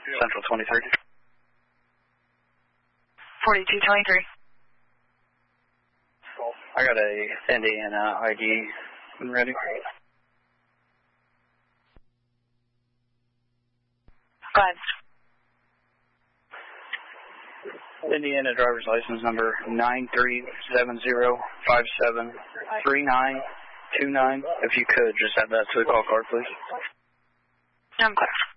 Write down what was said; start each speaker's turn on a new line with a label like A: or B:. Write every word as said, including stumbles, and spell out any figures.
A: Central twenty-three.
B: forty-two twenty-three.
A: I got a Indiana I D ready.
B: Go ahead.
A: Indiana driver's license number nine three seven zero five seven three nine two nine. If you could, just add that to the call card, please.
B: I'm clear.